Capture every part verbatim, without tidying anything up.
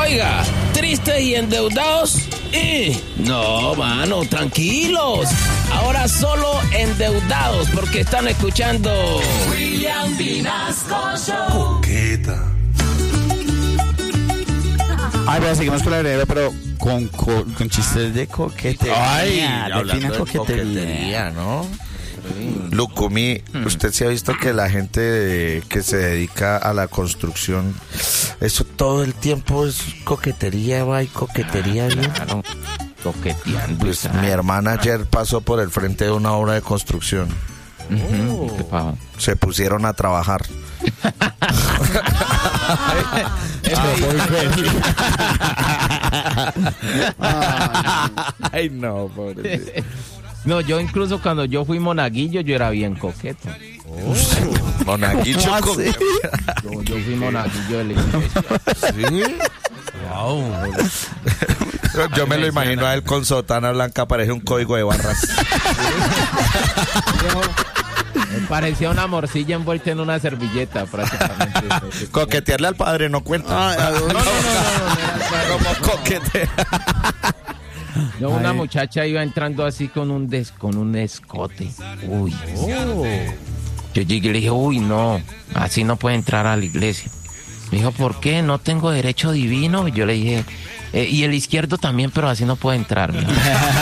Oiga, tristes y endeudados. Y no, mano, tranquilos. Ahora solo endeudados porque están escuchando William Vinasco Show. Coqueta. Ay, pero seguimos con la heredera, pero con, con, con chistes de coquetería. Ay, defina hablando de coquetería. coquetería, ¿no? Lucumí, usted se ha visto que la gente de- que se dedica a la construcción, eso todo el tiempo es coquetería, va, y coquetería, bien. Claro, coqueteando. Pues mi hermana ayer pasó por el frente de una obra de construcción. Ujú, ¿qué pasó? Se pusieron a trabajar. Ay, no, pobre. No, yo incluso cuando yo fui monaguillo, yo era bien coqueto. Monaguillo. ¿Cómo co- así? Yo, yo fui monaguillo de la iglesia. ¿Sí? Yo me lo imagino a él con sotana blanca, parece un código de barras. Me parecía una morcilla envuelta en una servilleta, prácticamente. Coquetearle al padre no cuenta. No, no, no, no, no, no era el Como coquetea. No, una muchacha iba entrando así con un des, con un escote. Uy. Yo llegué y le dije, uy, no, así no puede entrar a la iglesia. Me dijo, ¿por qué? No tengo derecho divino. Y yo le dije, eh, y el izquierdo también, pero así no puede entrar. Me dijo.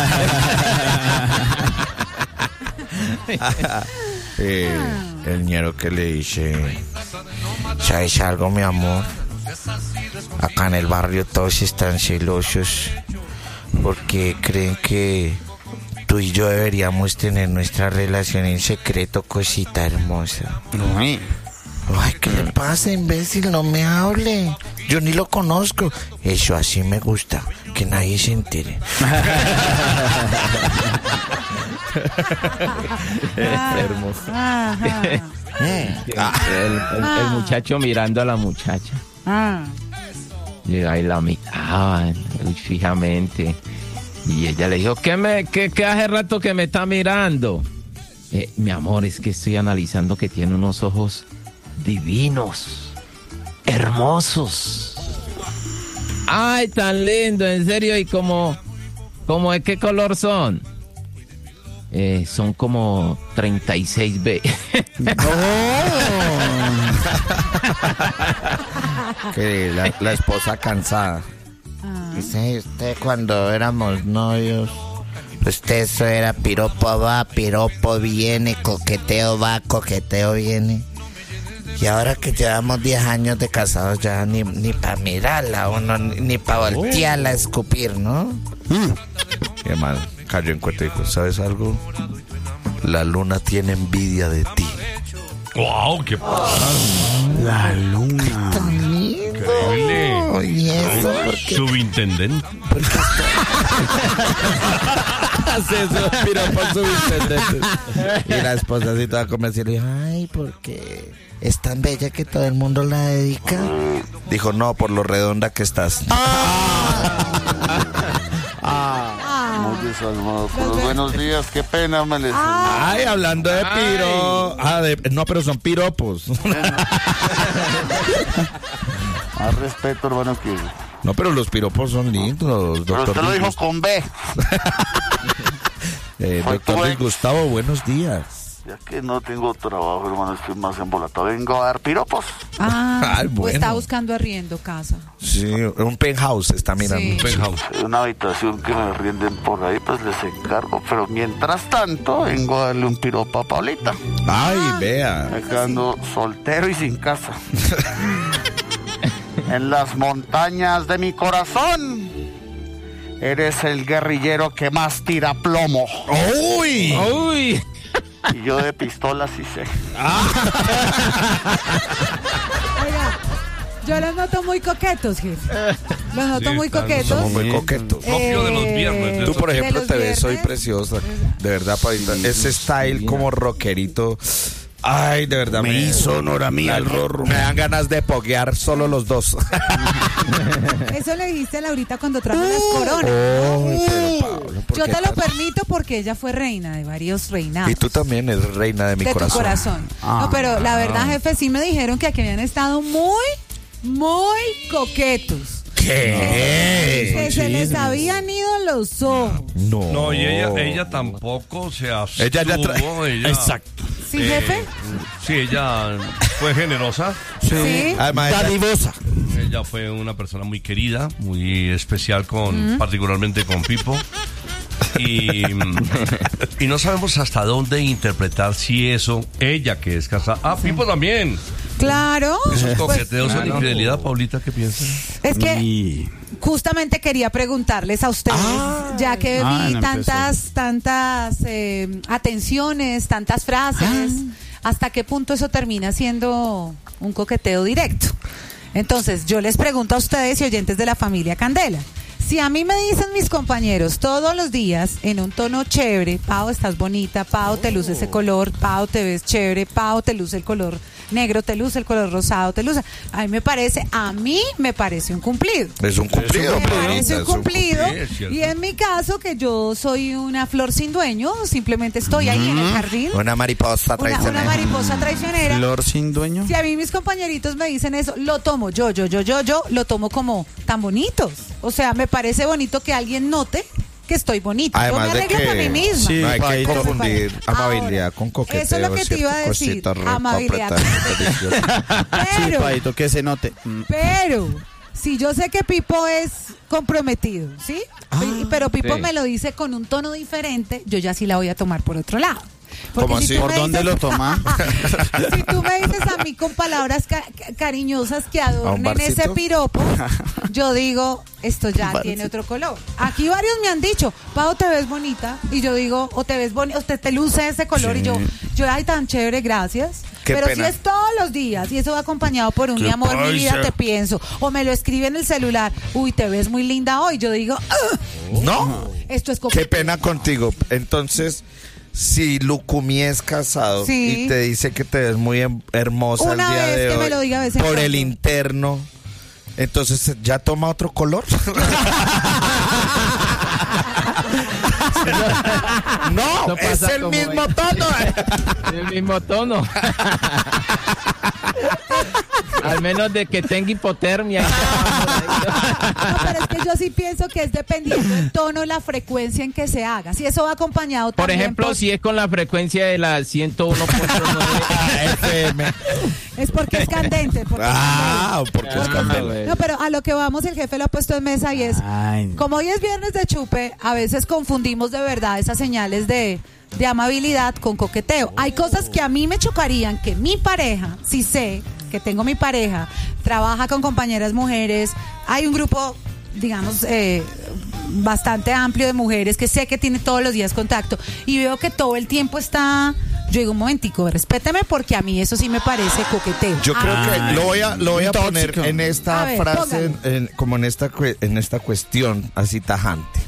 Eh, el ñero que le dice, ¿sabes algo, mi amor? Acá en el barrio todos están celosos porque creen que tú y yo deberíamos tener nuestra relación en secreto, cosita hermosa. Uy. Ay, ¿qué le pasa, imbécil? No me hable. Yo ni lo conozco. Eso así me gusta, que nadie se entere. Hermoso. El, el- el muchacho mirando a la muchacha. Llega y la miraban muy fijamente. Y ella le dijo, ¿qué, me, qué, qué hace rato que me está mirando? Eh, mi amor, es que estoy analizando que tiene unos ojos divinos, hermosos. Ay, tan lindo, en serio. ¿Y como, como de qué color son? Eh, son como treinta y seis B. Que la, la esposa cansada. Dice, usted cuando éramos novios, usted eso era piropo va, piropo viene, coqueteo va, coqueteo viene. Y ahora que llevamos diez años de casados, ya ni, ni para mirarla, uno, ni, ni para voltearla a escupir, ¿no? Qué mal, cayó en cuenta y dijo, ¿sabes algo? La luna tiene envidia de ti. ¡Wow! ¡Qué La luna. increíble! ¿Y eso por qué? Subintendente. Hace eso, piropos subintendentes. Y la esposa así toda convencida, dijo, ay, porque es tan bella que todo el mundo la dedica. Dijo, no, por lo redonda que estás. Muy desalmado. Pues, buenos días, qué pena me les... Ay, hablando de piro. Ah, de- no, pero son piropos. Más respeto, hermano, que... No, pero los piropos son lindos, Pero doctor. usted lo dijo Luis Gust- con B. eh, Fue doctor tu Luis ex. Gustavo, buenos días. Ya que no tengo trabajo, hermano, estoy más embolatado. Vengo a dar piropos. Ah, Ay, o bueno. está buscando arriendo casa. Sí, un penthouse está mirando. Sí. Penthouse. Una habitación que me rienden por ahí, pues les encargo. Pero mientras tanto, vengo a darle un piropo a Paulita. Ay, vea. Me quedando soltero y sin casa. En las montañas de mi corazón, eres el guerrillero que más tira plomo. ¡Uy! Uy. Y yo de pistolas sí sé. Oiga, yo los noto muy coquetos, jefe. Los noto Sí, muy están- coquetos. Somos muy coquetos. Propio de los viernes, de Tú, esos- por ejemplo, de los te ves hoy viernes. preciosa. De verdad, Paulita. Ese style como rockerito. Ay, de verdad. Me hizo honor a mí al rorro. Me dan ganas de poguear solo los dos. Eso le dijiste a Laurita cuando trajo las coronas. Ay, pero, Pablo, ¿por Yo qué te lo tan- permito porque ella fue reina de varios reinados. Y tú también eres reina de mi de corazón. tu corazón. No, pero la verdad, jefe, sí me dijeron que aquí habían estado muy, muy coquetos. ¿Qué? ¿Qué? Que se les habían ido los ojos. No. No, y ella, ella tampoco se abstuvo. Ella ya tra- ella- Exacto. ¿Sí, eh, jefe? Sí, ella fue generosa. Sí. Además, ella- Dadivosa. Ella fue una persona muy querida, muy especial, con particularmente con Pipo. Y, y no sabemos hasta dónde interpretar si eso, ella que es casada. Ah, Pipo también. Claro. Esos Pues, coqueteos son infidelidad, Paulita, ¿qué piensas? es que Y... justamente quería preguntarles a ustedes, ya que Ah, vi no tantas, tantas eh, atenciones, tantas frases, hasta qué punto eso termina siendo un coqueteo directo. Entonces, yo les pregunto a ustedes y oyentes de la familia Candela, si a mí me dicen mis compañeros todos los días en un tono chévere, Pau, estás bonita, Pau, te luce ese color, Pau, te ves chévere, Pau, te luce el color negro, te luce el color rosado, te luce, a mí me parece, a mí me parece un cumplido. Es un cumplido. Me parece Paulita, un es un cumplido. cumplido, es cierto. Y en mi caso, que yo soy una flor sin dueño, simplemente estoy ahí en el jardín, Una mariposa una, una traicionera. mariposa traicionera. Flor sin dueño. Si a mí mis compañeritos me dicen eso, lo tomo yo, yo, yo, yo, yo, lo tomo como tan bonitos. O sea, me parece bonito que alguien note que estoy bonita. Además yo me de arreglo que- para mí misma. Sí, No hay que Paito. confundir Ahora, amabilidad con coqueteo. eso es lo que te iba a ¿cierto? decir, Cosita rica, amabilidad con apretada, deliciosa. Sí, Pero, Paito, que se note. Mm. pero, si yo sé que Pipo es comprometido, ¿sí? Pi- pero Pipo sí. me lo dice con un tono diferente, yo ya sí la voy a tomar por otro lado. Porque ¿Cómo si así? tú ¿Por me dónde dices- lo toma? Si tú me dices a mí con palabras ca- ca- cariñosas que adornen barcito? ese piropo, yo digo, esto ya barcito. tiene otro color. Aquí varios me han dicho, Pau, te ves bonita. Y yo digo, o te ves bonita, o te, te luce ese color. Sí. Y yo, yo, ay, tan chévere, gracias. Qué Pero pena. si es todos los días y eso va acompañado por un mi amor, mi vida, te pienso. O me lo escribe en el celular, uy, te ves muy linda hoy. Yo digo, "Ah, No. esto es Qué coqueteo". pena contigo. Entonces, si Lucumí es casado Sí. y te dice que te ves muy hem- hermosa Una el día vez de que hoy me lo diga a veces por cuando. el interno, entonces ya toma otro color. No, Eso es pasa el como mismo es. tono. El mismo tono. Al menos de que tenga hipotermia. No, pero es que yo sí pienso que es dependiendo del tono, la frecuencia en que se haga. Si eso va acompañado Por también ejemplo, si es con la frecuencia de la ciento uno punto nueve F M. es porque es candente. porque es Ah, porque es Ah, candela. bueno. No, pero a lo que vamos, el jefe lo ha puesto en mesa y es, Ay, no. como hoy es viernes de chupe, a veces confundimos de verdad esas señales de, de amabilidad con coqueteo. Hay cosas que a mí me chocarían, que mi pareja, si sé que tengo mi pareja, trabaja con compañeras mujeres, hay un grupo, digamos, eh, bastante amplio de mujeres que sé que tiene todos los días contacto y veo que todo el tiempo está... Yo digo, un momentico, respéteme porque a mí eso sí me parece coqueteo. Yo creo que lo voy a, lo voy a Tóxico. poner en esta A ver, frase, póngalo. en- como en esta, cue- en esta cuestión así tajante.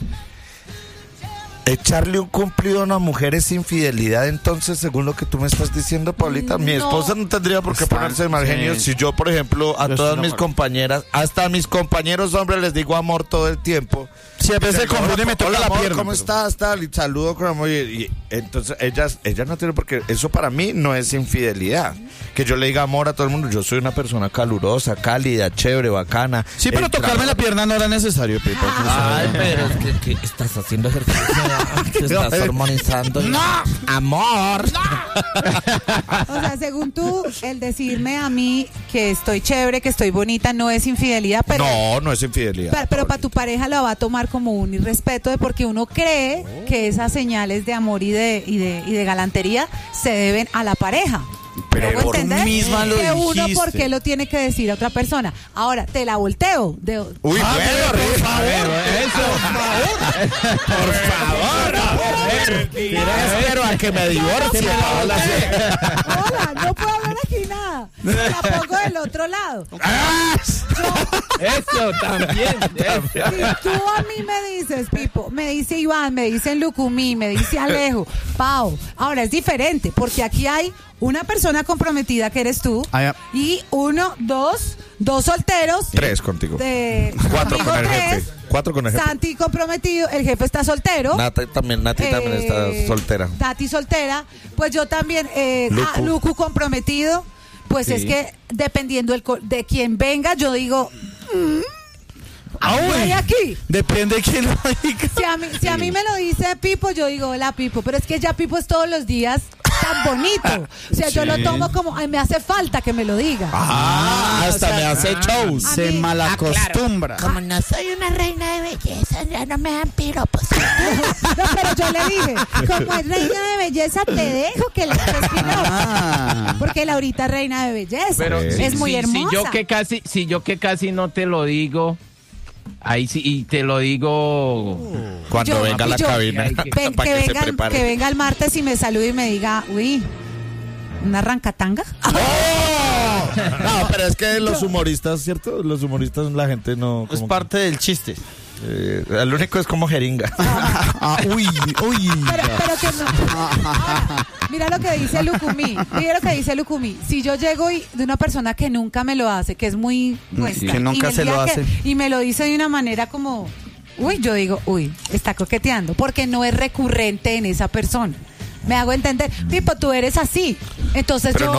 Echarle un cumplido a una mujer es infidelidad, entonces, según lo que tú me estás diciendo, Paulita, mi No. esposa no tendría por qué Están- ponerse de mal genio sí. si yo, por ejemplo, a Yo todas estoy de mis acuerdo. compañeras, hasta a mis compañeros hombres les digo amor todo el tiempo. Si a veces se Hola, confunde y me toca hola, la amor, pierna. ¿cómo pero- estás? Tal, y saludo con amor. Y, y entonces ellas, ellas no tienen porque eso para mí no es infidelidad. Que yo le diga amor a todo el mundo. Yo soy una persona calurosa, cálida, chévere, bacana. Sí, pero El tocarme trabajo- la pierna no era necesario, Pipo. Ay, pero es que, que estás haciendo ejercicio, te estás hormonizando. ¡No! ¡Amor! O sea, según tú, el decirme a mí que estoy chévere, que estoy bonita, no es infidelidad, pero... No, no es infidelidad. Pero, pero para tu pareja lo va a tomar como un irrespeto de porque uno cree que esas señales de amor y de, y de, y de galantería se deben a la pareja. Pero ¿Me hago por entender? misma lo que uno dijiste. por qué lo tiene que decir a otra persona. Ahora, te la volteo. De, Uy, Ah, bueno, pero, por favor. por favor. Espero a que me divorcie, Paola. hola, no puedo ver aquí nada. La pongo del otro lado. Eso también. eso. Si tú a mí me dices, Pipo, me dice Iván, me dicen Lucumí, me dice Alejo, Pau, ahora es diferente, porque aquí hay una persona comprometida que eres tú Ah, ya. y uno, dos, dos solteros. Tres contigo. De, Cuatro conmigo con el tres, jefe. Cuatro con el jefe. Santi comprometido, el jefe está soltero. Nati también, Nati también Eh, está soltera. Nati soltera, pues yo también, eh, Lucu. ah, Lucu comprometido, pues Sí. es que dependiendo el co- de quien venga, yo digo, mm, Ah, no uy. hay aquí. Depende de quién lo diga. Si a, mí, si a mí me lo dice Pipo, yo digo, hola Pipo, pero es que ya Pipo es todos los días tan bonito. O sea, yo Sí. lo tomo como, ay, me hace falta que me lo diga. Ah, hasta me hace show. A Se mí- malacostumbra. Como no soy una reina de belleza, ya no me dan piropos. No, pero yo le dije, como es reina de belleza, te dejo que le eches piropo. Ah. Porque Laurita es reina de belleza. Pero es si, muy si- hermosa. Si yo que casi, si yo que casi no te lo digo, ahí sí, y te lo digo. Cuando Yo- venga a la yo- cabina. Ven, para que, que se venga, prepare. que venga el martes y me salude y me diga, uy, ¿una rancatanga? ¡Oh! No, pero es que los humoristas, ¿cierto? Los humoristas, la gente no. Es como parte del chiste. que- eh, el único es como jeringa. Ah, uy, uy. Pero, pero que no. Ahora, mira lo que dice Lucumí. Mira lo que dice Lucumí. Si yo llego y de una persona que nunca me lo hace, que es muy pues, Sí, que nunca y el se lo día hace. que- y me lo dice de una manera como, uy, yo digo, uy, está coqueteando, porque no es recurrente en esa persona. Me hago entender, Pipo, tú eres así. Entonces Pero yo